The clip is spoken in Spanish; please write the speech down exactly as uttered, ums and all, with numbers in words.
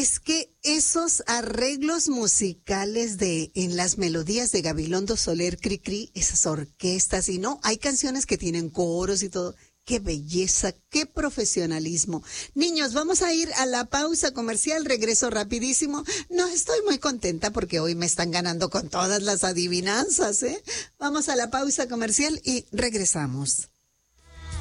Es que esos arreglos musicales de en las melodías de Gabilondo Soler Cricri, esas orquestas, y no, hay canciones que tienen coros y todo. Qué belleza, qué profesionalismo. Niños, vamos a ir a la pausa comercial, regreso rapidísimo. No, estoy muy contenta porque hoy me están ganando con todas las adivinanzas, ¿eh? Vamos a la pausa comercial y regresamos.